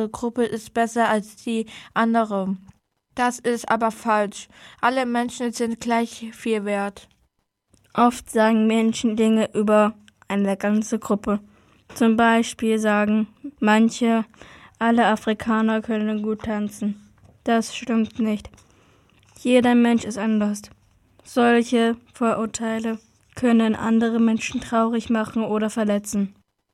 andere Gruppe ist besser als die andere. Das ist aber falsch. Alle Menschen sind gleich viel wert. Oft sagen Menschen Dinge über eine ganze Gruppe. Zum Beispiel sagen manche, alle Afrikaner können gut tanzen. Das stimmt nicht. Jeder Mensch ist anders. Solche Vorurteile können andere Menschen traurig machen oder verletzen.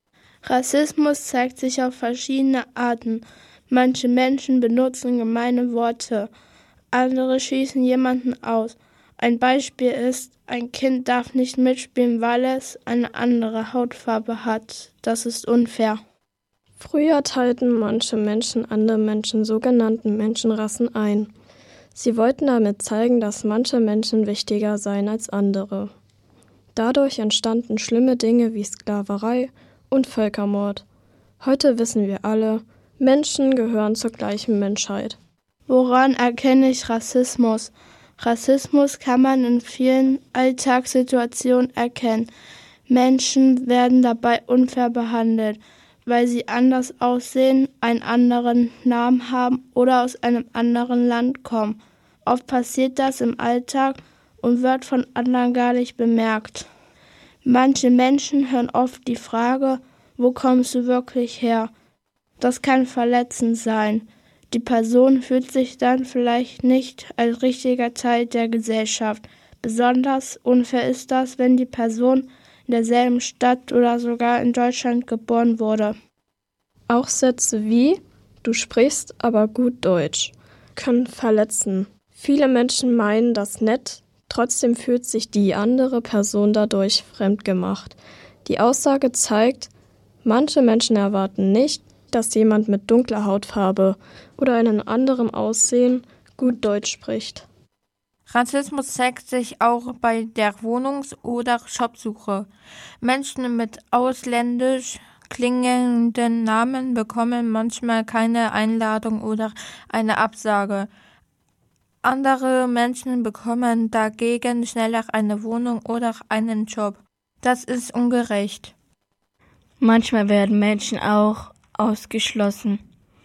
Rassismus zeigt sich auf verschiedene Arten. Manche Menschen benutzen gemeine Worte, andere schießen jemanden aus. Ein Beispiel ist, ein Kind darf nicht mitspielen, weil es eine andere Hautfarbe hat. Das ist unfair. Früher teilten manche Menschen andere Menschen sogenannten Menschenrassen ein. Sie wollten damit zeigen, dass manche Menschen wichtiger seien als andere. Dadurch entstanden schlimme Dinge wie Sklaverei und Völkermord. Heute wissen wir alle, Menschen gehören zur gleichen Menschheit. Woran erkenne ich Rassismus? Rassismus kann man in vielen Alltagssituationen erkennen. Menschen werden dabei unfair behandelt, weil sie anders aussehen, einen anderen Namen haben oder aus einem anderen Land kommen. Oft passiert das im Alltag und wird von anderen gar nicht bemerkt. Manche Menschen hören oft die Frage, wo kommst du wirklich her? Das kann verletzend sein. Die Person fühlt sich dann vielleicht nicht als richtiger Teil der Gesellschaft. Besonders unfair ist das, wenn die Person in derselben Stadt oder sogar in Deutschland geboren wurde. Auch Sätze wie „Du sprichst aber gut Deutsch" können verletzen. Viele Menschen meinen das nett, trotzdem fühlt sich die andere Person dadurch fremdgemacht. Die Aussage zeigt, manche Menschen erwarten nicht, dass jemand mit dunkler Hautfarbe oder einem anderen Aussehen gut Deutsch spricht. Rassismus zeigt sich auch bei der Wohnungs- oder Jobsuche. Menschen mit ausländisch klingenden Namen bekommen manchmal keine Einladung oder eine Absage. Andere Menschen bekommen dagegen schneller eine Wohnung oder einen Job. Das ist ungerecht. Manchmal werden Menschen auch ausgeschlossen.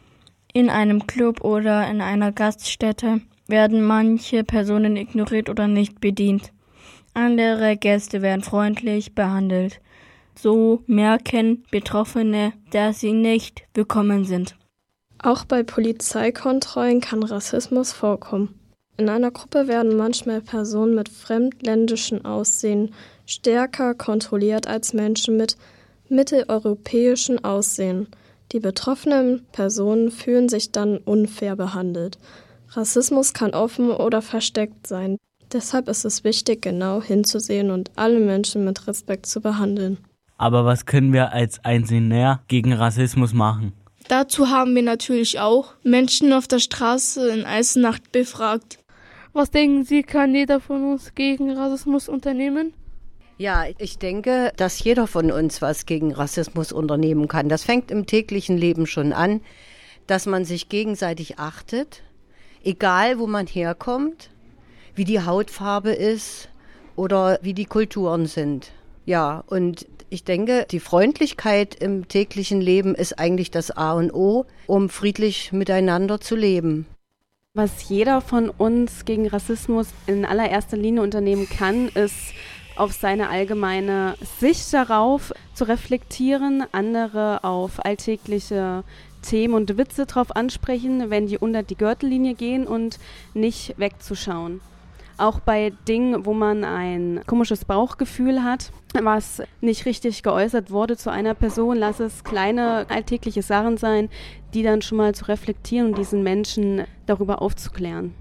In einem Club oder in einer Gaststätte werden manche Personen ignoriert oder nicht bedient. Andere Gäste werden freundlich behandelt. So merken Betroffene, dass sie nicht willkommen sind. Auch bei Polizeikontrollen kann Rassismus vorkommen. In einer Gruppe werden manchmal Personen mit fremdländischem Aussehen stärker kontrolliert als Menschen mit mitteleuropäischem Aussehen. Die betroffenen Personen fühlen sich dann unfair behandelt. Rassismus kann offen oder versteckt sein. Deshalb ist es wichtig, genau hinzusehen und alle Menschen mit Respekt zu behandeln. Aber was können wir als Einzelner gegen Rassismus machen? Dazu haben wir natürlich auch Menschen auf der Straße in Eisenach befragt. Was denken Sie, kann jeder von uns gegen Rassismus unternehmen? Ja, ich denke, dass jeder von uns was gegen Rassismus unternehmen kann. Das fängt im täglichen Leben schon an, dass man sich gegenseitig achtet, egal wo man herkommt, wie die Hautfarbe ist oder wie die Kulturen sind. Ja, und ich denke, die Freundlichkeit im täglichen Leben ist eigentlich das A und O, um friedlich miteinander zu leben. Was jeder von uns gegen Rassismus in allererster Linie unternehmen kann, ist auf seine allgemeine Sicht darauf zu reflektieren, andere auf alltägliche Themen und Witze drauf ansprechen, wenn die unter die Gürtellinie gehen und nicht wegzuschauen. Auch bei Dingen, wo man ein komisches Bauchgefühl hat, was nicht richtig geäußert wurde zu einer Person, lass es kleine alltägliche Sachen sein, die dann schon mal zu reflektieren und diesen Menschen darüber aufzuklären.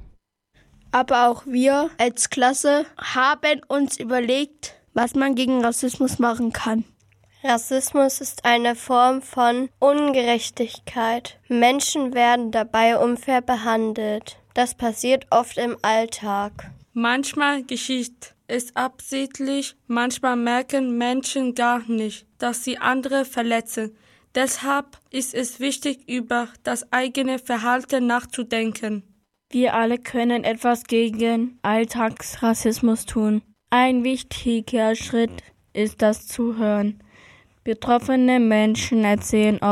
Aber auch wir als Klasse haben uns überlegt, was man gegen Rassismus machen kann. Rassismus ist eine Form von Ungerechtigkeit. Menschen werden dabei unfair behandelt. Das passiert oft im Alltag. Manchmal geschieht es absichtlich, manchmal merken Menschen gar nicht, dass sie andere verletzen. Deshalb ist es wichtig, über das eigene Verhalten nachzudenken. Wir alle können etwas gegen Alltagsrassismus tun. Ein wichtiger Schritt ist das Zuhören. Betroffene Menschen erzählen oft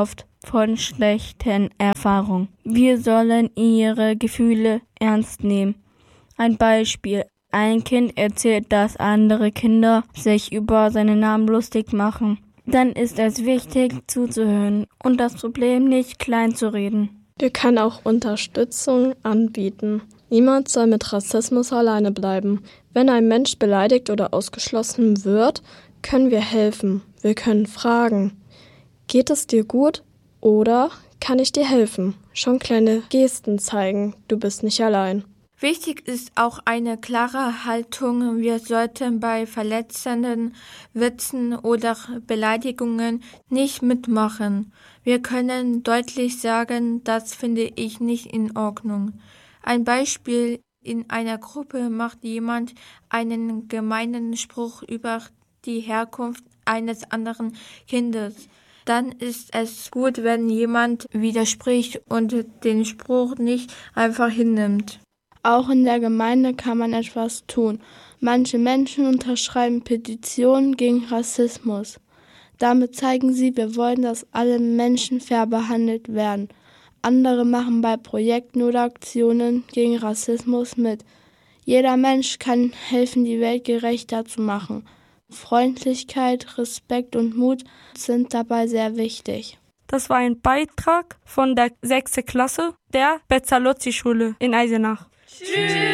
von schlechten Erfahrungen. Wir sollen ihre Gefühle ernst nehmen. Ein Beispiel. Ein Kind erzählt, dass andere Kinder sich über seinen Namen lustig machen. Dann ist es wichtig, zuzuhören und das Problem nicht klein zu reden. Wir können auch Unterstützung anbieten. Niemand soll mit Rassismus alleine bleiben. Wenn ein Mensch beleidigt oder ausgeschlossen wird, können wir helfen. Wir können fragen: Geht es dir gut? Oder kann ich dir helfen? Schon kleine Gesten zeigen, du bist nicht allein. Wichtig ist auch eine klare Haltung. Wir sollten bei verletzenden Witzen oder Beleidigungen nicht mitmachen. Wir können deutlich sagen, das finde ich nicht in Ordnung. Ein Beispiel: In einer Gruppe macht jemand einen gemeinen Spruch über die Herkunft eines anderen Kindes. Dann ist es gut, wenn jemand widerspricht und den Spruch nicht einfach hinnimmt. Auch in der Gemeinde kann man etwas tun. Manche Menschen unterschreiben Petitionen gegen Rassismus. Damit zeigen sie, wir wollen, dass alle Menschen fair behandelt werden. Andere machen bei Projekten oder Aktionen gegen Rassismus mit. Jeder Mensch kann helfen, die Welt gerechter zu machen. Freundlichkeit, Respekt und Mut sind dabei sehr wichtig. Das war ein Beitrag von der 6. Klasse der Bezzalozzi-Schule in Eisenach. Tschüss!